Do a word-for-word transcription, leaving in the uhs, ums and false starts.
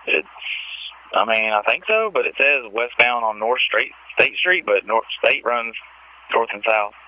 It's, I mean, I think so, but it says westbound on North State, State Street, but North State runs north and south.